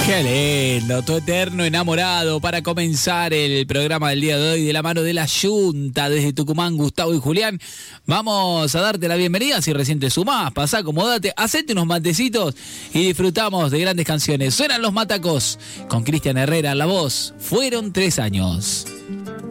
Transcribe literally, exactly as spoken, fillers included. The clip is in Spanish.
Qué lindo, tu eterno enamorado para comenzar el programa del día de hoy de la mano de la Yunta desde Tucumán, Gustavo y Julián. Vamos a darte la bienvenida si recién te sumás, pasá, acomodate, hacete unos matecitos y disfrutamos de grandes canciones. Suenan Los Matacos con Cristian Herrera en la voz. Fueron tres años.